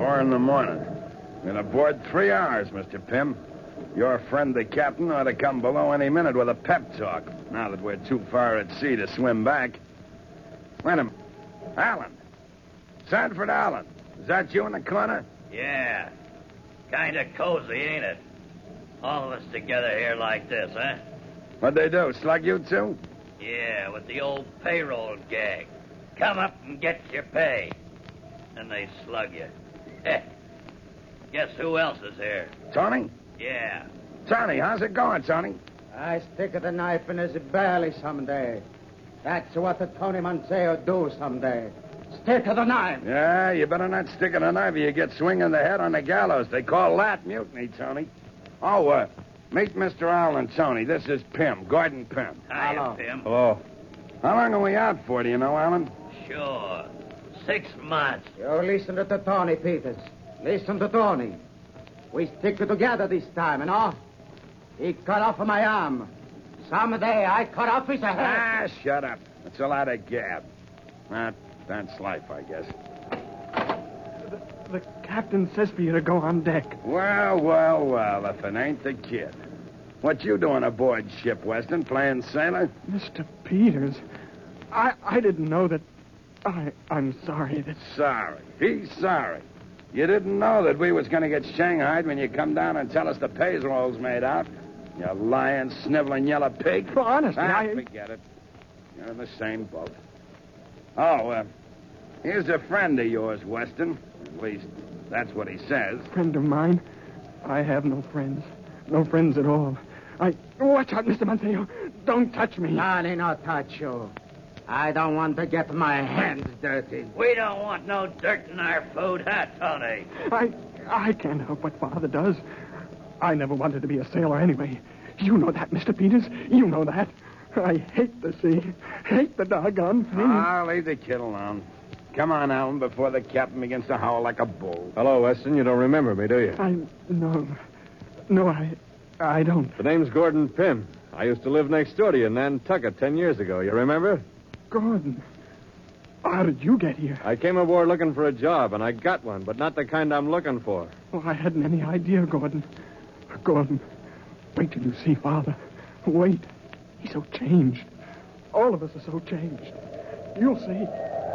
4 in the morning. Been aboard 3 hours, Mr. Pym. Your friend, the captain, ought to come below any minute with a pep talk, now that we're too far at sea to swim back. Wait a minute. Allen. Sanford Allen. Is that you in the corner? Yeah. Kind of cozy, ain't it? All of us together here like this, huh? What'd they do, slug you too? Yeah, with the old payroll gag. Come up and get your pay. Then they slug you. Guess who else is here? Tony? Yeah. Tony, how's it going, Tony? I stick the knife in his belly someday. That's what the Tony Manceo do someday. Stick the knife. Yeah, you better not stick it a knife or you get swinging the head on the gallows. They call that mutiny, Tony. Oh, meet Mr. Allen, Tony. This is Pym, Gordon Pym. Hiya, Pym. Hello. How long are we out for, do you know, Allen? Sure. 6 months. You listen to Tony, Peters. Listen to Tony. We stick together this time, you know? He cut off my arm. Someday I cut off his head. Ah, shut up. It's a lot of gab. That's life, I guess. The captain says for you to go on deck. Well, if it ain't the kid. What you doing aboard ship, Weston? Playing sailor? Mr. Peters, I didn't know that... I'm sorry that... Sorry. He's sorry. You didn't know that we was going to get shanghaied when you come down and tell us the payroll's made out. You lying, sniveling yellow pig. Well, honestly, Forget it. You're in the same boat. Oh, here's a friend of yours, Weston. At least, that's what he says. Friend of mine? I have no friends. No friends at all. Watch out, Mr. Manceo. Don't touch me. Johnny, not touch you. I don't want to get my hands dirty. We don't want no dirt in our food, huh, Tony? I can't help what Father does. I never wanted to be a sailor anyway. You know that, Mr. Peters. You know that. I hate the sea. Hate the doggone thing. I'll leave the kid alone. Come on, Allen, before the captain begins to howl like a bull. Hello, Weston. You don't remember me, do you? No, I don't. The name's Gordon Pym. I used to live next door to you in Nantucket 10 years ago. You remember? Gordon, how did you get here? I came aboard looking for a job, and I got one, but not the kind I'm looking for. Oh, I hadn't any idea, Gordon. Gordon, wait till you see Father. Wait. He's so changed. All of us are so changed. You'll see.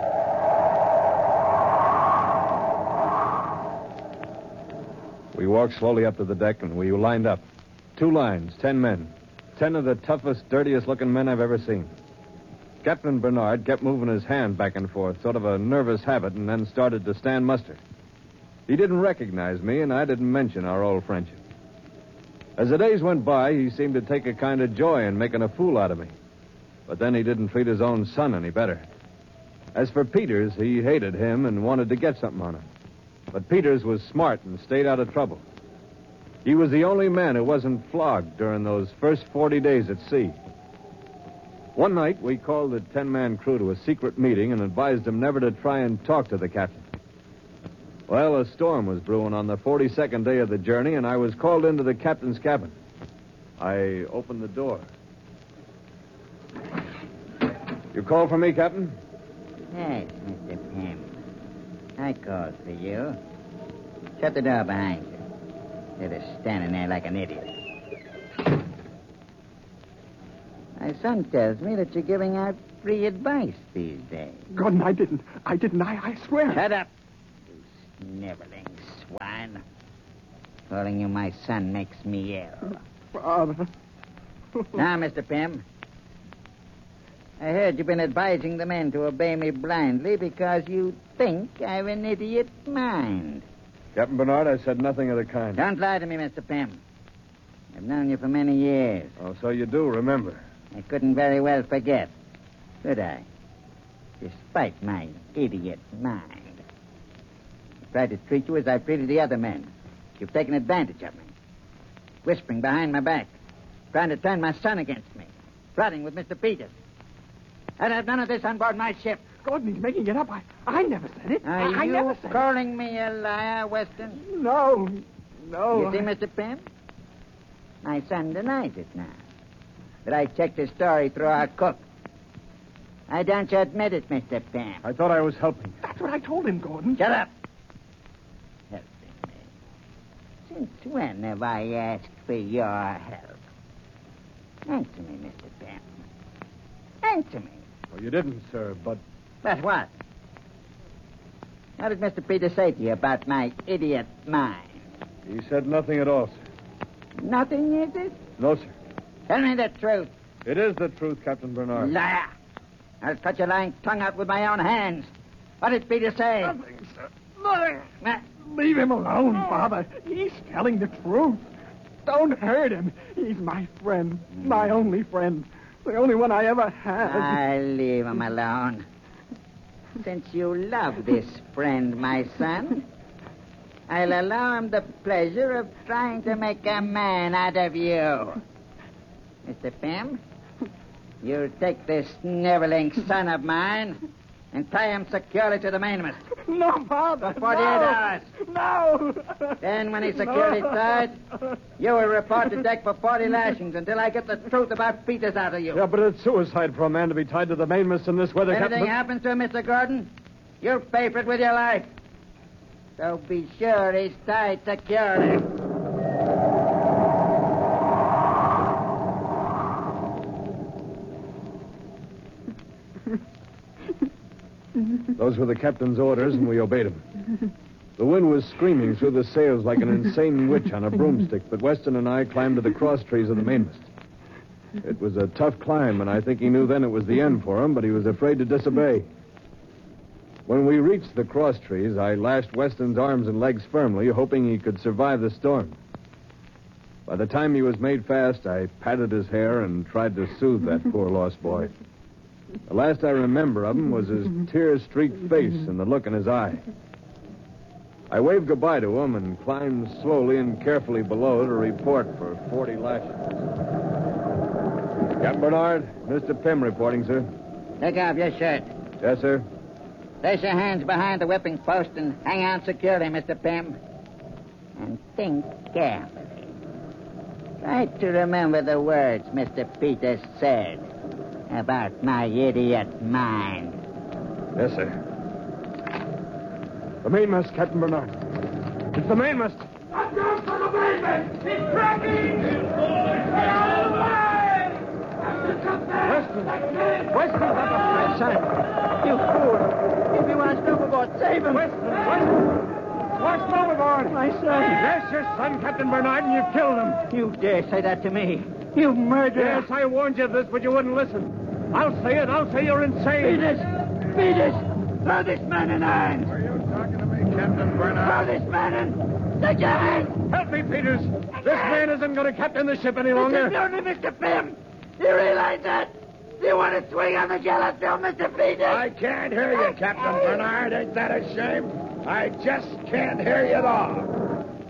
We walked slowly up to the deck, and we lined up. 2 lines, 10 men. 10 of the toughest, dirtiest-looking men I've ever seen. Captain Bernard kept moving his hand back and forth, sort of a nervous habit, and then started to stand muster. He didn't recognize me, and I didn't mention our old friendship. As the days went by, he seemed to take a kind of joy in making a fool out of me. But then he didn't treat his own son any better. As for Peters, he hated him and wanted to get something on him. But Peters was smart and stayed out of trouble. He was the only man who wasn't flogged during those first 40 days at sea. One night, we called the 10-man crew to a secret meeting and advised them never to try and talk to the captain. Well, a storm was brewing on the 42nd day of the journey, and I was called into the captain's cabin. I opened the door. You called for me, Captain? Yes, Mr. Pym. I called for you. Shut the door behind you. Instead of standing there like an idiot. My son tells me that you're giving out free advice these days. Gordon, I didn't. I swear. Shut up, you sniveling swine. Calling you my son makes me ill. Father. Now, Mr. Pym, I heard you've been advising the men to obey me blindly because you think I've an idiot mind. Captain Bernard, I said nothing of the kind. Don't lie to me, Mr. Pym. I've known you for many years. Oh, so you do remember. I couldn't very well forget, could I? Despite my idiot mind. I tried to treat you as I've treated the other men. You've taken advantage of me. Whispering behind my back. Trying to turn my son against me. Plotting with Mr. Peters. I'd have none of this on board my ship. Gordon, he's making it up. I never said it. I never said it. Calling me a liar, Weston? No. You see, Mr. Pym? My son denies it now. But I checked his story through our cook. Why don't you admit it, Mr. Pym? I thought I was helping. That's what I told him, Gordon. Shut up. Since when have I asked for your help? Answer me, Mr. Pym. Answer me. Well, you didn't, sir, but... But what? What did Mr. Peters say to you about my idiot mind? He said nothing at all, sir. Nothing, is it? No, sir. Tell me the truth. It is the truth, Captain Bernard. Liar. I'll cut your lying tongue out with my own hands. What did Peters say? Nothing, sir. Nothing. Nah, Leave him alone, Father. He's telling the truth. Don't hurt him. He's my friend. My only friend. The only one I ever had. I'll leave him alone. Since you love this friend, my son, I'll allow him the pleasure of trying to make a man out of you. Mr. Pym, you take this sniveling son of mine and tie him securely to the mainmast. No, Father. For 48 hours. No. Then, when he's securely tied, you will report to deck for 40 lashings until I get the truth about Peters out of you. Yeah, but it's suicide for a man to be tied to the mainmast in this weather, If anything Captain. happens to him, Mr. Gordon, you'll pay for it with your life. So be sure he's tied securely. Those were the captain's orders, and we obeyed him. The wind was screaming through the sails like an insane witch on a broomstick, but Weston and I climbed to the cross trees of the mainmast. It was a tough climb, and I think he knew then it was the end for him, but he was afraid to disobey. When we reached the cross trees, I lashed Weston's arms and legs firmly, hoping he could survive the storm. By the time he was made fast, I patted his hair and tried to soothe that poor lost boy. The last I remember of him was his tear-streaked face and the look in his eye. I waved goodbye to him and climbed slowly and carefully below to report for 40 lashes. Captain Bernard, Mr. Pym reporting, sir. Take off your shirt. Yes, sir. Place your hands behind the whipping post and hang on securely, Mr. Pym. And think carefully. Try to remember the words Mr. Peters said about my idiot mind. Yes, sir. The mainmast, Captain Bernard. It's the mainmast. Watch out for the mainmast! He's cracking! Get out of the way! Weston! Weston, that's my son. You fool! If he wants to overboard, save him! Weston overboard. My son. There's your son, Captain Bernard, and you've killed him. You dare say that to me? You murderer! Yes, I warned you of this, but you wouldn't listen. I'll say it. I'll say you're insane. Peters! Throw this man in irons! Were you talking to me, Captain Bernard? Throw this man in! Take your hands! Help me, Peters. This man isn't going to captain the ship any longer. This is only Mr. Pym. You realize that? You want to swing on the yellow film, Mr. Peters? I can't hear you, Captain Bernard. Ain't that a shame? I just can't hear you at all.